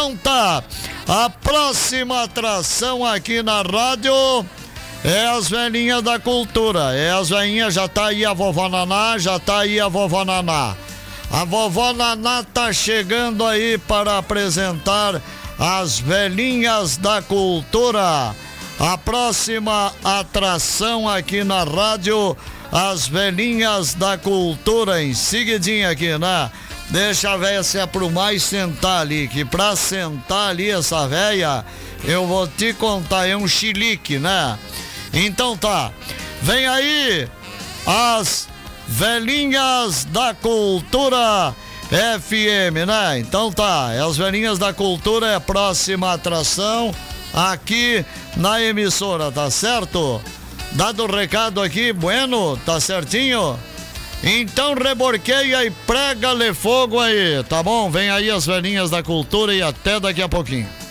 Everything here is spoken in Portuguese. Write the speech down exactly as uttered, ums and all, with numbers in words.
Então tá, a próxima atração aqui na rádio é as velhinhas da cultura. É as velhinhas, já tá aí a vovó Naná, já tá aí a vovó Naná. A vovó Naná tá chegando aí para apresentar as velhinhas da cultura. A próxima atração aqui na rádio, as velhinhas da cultura, em seguidinha aqui, né? Deixa a véia se aprumar e sentar ali, que pra sentar ali essa véia, eu vou te contar, é um chilique, né? Então tá, vem aí as velhinhas da cultura F M, né? Então tá, as velhinhas da cultura é a próxima atração aqui na emissora, tá certo? Dado o recado aqui, bueno, tá certinho? Então reborqueia e prega-lhe fogo aí, tá bom? Vem aí as velhinhas da cultura e até daqui a pouquinho.